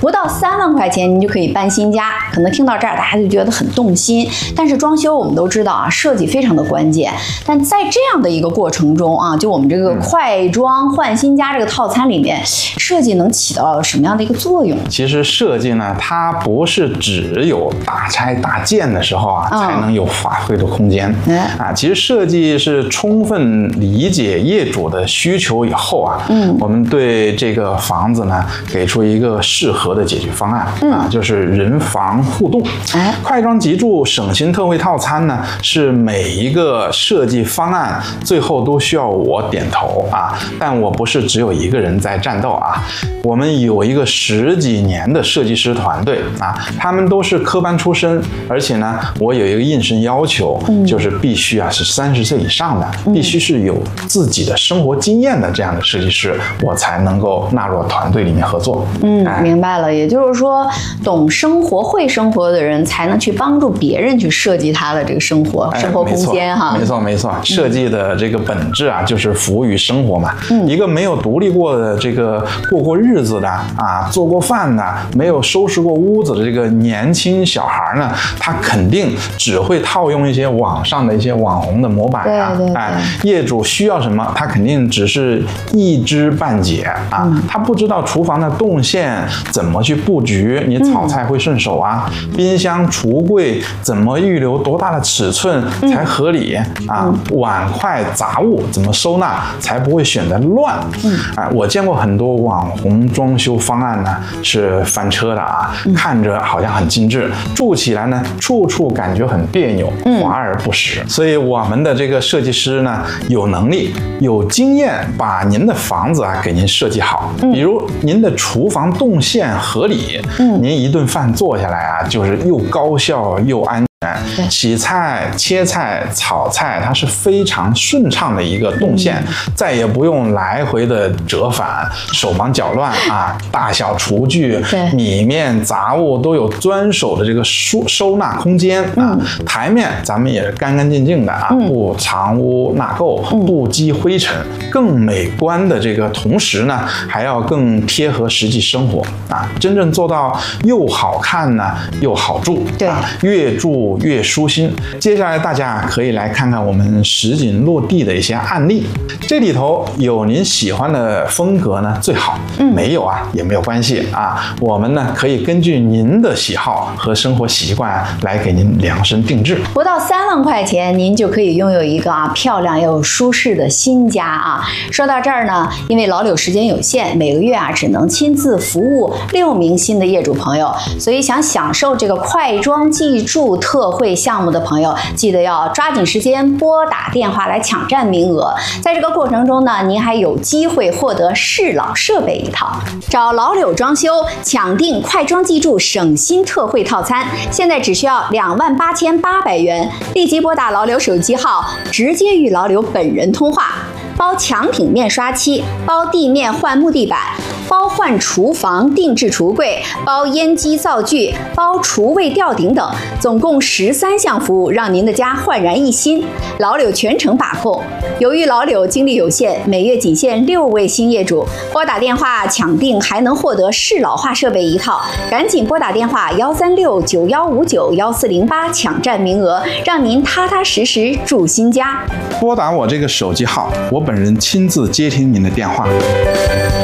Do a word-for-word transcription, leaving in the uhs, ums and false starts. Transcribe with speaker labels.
Speaker 1: 不到三万块钱，您就可以搬新家。可能听到这儿，大家就觉得很动心。但是装修我们都知道啊，设计非常的关键。但在这样的一个过程中啊，就我们这个快装换新家这个套餐里面，设计能起到什么样的一个作用？
Speaker 2: 其实设计呢，它不是只有大拆大建的时候啊，
Speaker 1: 嗯、
Speaker 2: 才能有发挥的空间、嗯、啊。其实设计是充分理解业主的需求以后啊，嗯，我们对这个房子呢，给出一个适合的解决方案、嗯、啊，就是人房互动。哎，快装急住省心特惠套餐呢，是每一个设计方案最后都需要我点头啊，但我不是只有一个人在战斗啊，我们有一个十几年的设计师团队啊，他们都是科班出身，而且呢，我有一个硬性要求，嗯、就是必须啊是三十岁以上的，嗯、必须是有自己的生活经验的这样的设计师，我才能够纳入团队里面合作。
Speaker 1: 嗯，哎、明白了，也就是说，懂生活、会生活的人才能去帮助别人去设计他的这个生活、哎、生活空间哈。
Speaker 2: 没错，没错，设计的这个本质啊，就是服务于生活嘛。嗯，一个没有独立过的这个过过日子的啊，做过饭的，没有收拾过屋子的这个年轻小孩呢，他肯定只会套用一些网上的一些网红的模板啊。
Speaker 1: 对对对，
Speaker 2: 哎，业主需要什么，他肯定只是一知半解啊，嗯、他不知道厨房的动线怎么去布局，你炒菜会顺手啊，嗯、冰箱、橱柜怎么预留多大的尺寸才合理、嗯、啊，碗筷杂物怎么收纳才不会显得乱。嗯，啊，我见过很多网红装修方案呢，是翻车的啊，嗯、看着好像很精致，住起来呢，处处感觉很别扭，华而不实。嗯、所以我们的这个设计师呢，有能力、有经验，把您的房子啊给您设计好。嗯、比如您的厨房动线合理，嗯，您一顿饭做下来啊，就是又高效又安全。洗菜、切菜、炒菜，它是非常顺畅的一个动线，嗯、再也不用来回的折返、手忙脚乱啊！大小厨具、米面杂物都有专属的这个收收纳空间啊。嗯、台面咱们也是干干净净的啊，嗯、不藏污纳垢，不积灰尘，更美观的这个同时呢，还要更贴合实际生活啊，真正做到又好看呢，又好住。对，啊、越住越舒心。接下来大家可以来看看我们实景落地的一些案例，这里头有您喜欢的风格呢最好，嗯、没有啊也没有关系啊，我们呢可以根据您的喜好和生活习惯来给您量身定制。
Speaker 1: 不到三万块钱，您就可以拥有一个啊漂亮又舒适的新家啊。说到这儿呢，因为老柳时间有限，每个月啊只能亲自服务六名新的业主朋友，所以想享受这个快装技住特惠项目的朋友，记得要抓紧时间拨打电话来抢占名额。在这个过程中呢，您还有机会获得适老设备一套。找老柳装修抢订快装技住省心特惠套餐，现在只需要两万八千八百元，立即拨打老柳手机号，直接与老柳本人通话。包墙体面刷漆，包地面换木地板，包换厨房定制橱柜，包烟机灶具，包厨卫吊顶等，总共十三项服务，让您的家焕然一新。老柳全程把控。由于老柳精力有限，每月仅限六位新业主，拨打电话抢订还能获得适老化设备一套，赶紧拨打电话幺三六九幺五九幺四零八抢占名额，让您踏踏实实住新家。
Speaker 2: 拨打我这个手机号，我本人亲自接听您的电话。